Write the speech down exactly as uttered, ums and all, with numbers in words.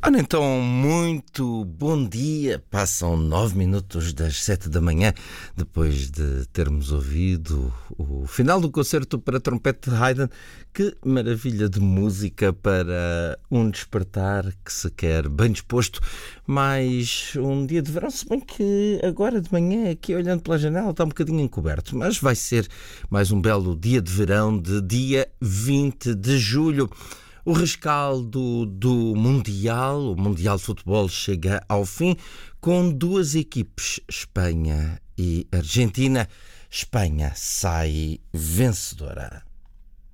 Ora então, muito bom dia. Passam nove minutos das sete da manhã, depois de termos ouvido o final do concerto para trompete de Haydn. Que maravilha de música para um despertar que se quer bem disposto. Mais um dia de verão, se bem que agora de manhã, aqui olhando pela janela, está um bocadinho encoberto. Mas vai ser mais um belo dia de verão, de dia vinte de julho. O rescaldo do Mundial, o Mundial de Futebol, chega ao fim com duas equipes, Espanha e Argentina. Espanha sai vencedora.